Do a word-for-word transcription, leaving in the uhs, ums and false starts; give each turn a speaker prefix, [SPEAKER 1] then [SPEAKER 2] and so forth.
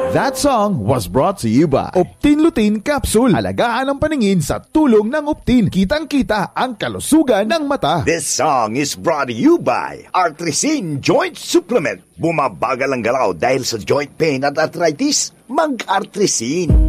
[SPEAKER 1] That song was brought to you by Optin Lutein Capsule. Alagaan ang paningin sa tulong ng Optin. Kitang-kita ang kalusugan ng mata.
[SPEAKER 2] This song is brought to you by Artrisin Joint Supplement. Bumabagal ang galaw dahil sa joint pain at arthritis. Mag-Artrisin.